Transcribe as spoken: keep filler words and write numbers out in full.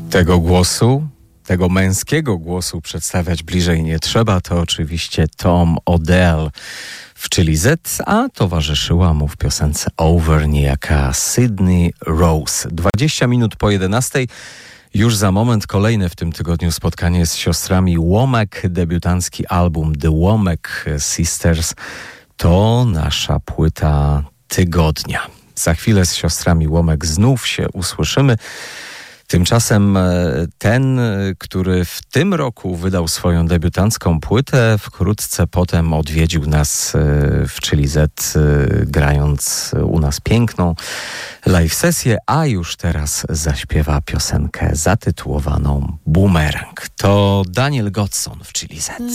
Tego głosu, tego męskiego głosu przedstawiać bliżej nie trzeba. To oczywiście Tom Odell w Chili Z, a towarzyszyła mu w piosence Over niejaka Sydney Rose. dwadzieścia minut po jedenastej. Już za moment kolejne w tym tygodniu spotkanie z siostrami Womack. Debiutancki album The Womack Sisters to nasza płyta tygodnia. Za chwilę z siostrami Womack znów się usłyszymy. Tymczasem ten, który w tym roku wydał swoją debiutancką płytę, wkrótce potem odwiedził nas w Chili Z, grając u nas piękną live sesję, a już teraz zaśpiewa piosenkę zatytułowaną Boomerang. To Daniel Godson w Chili Z.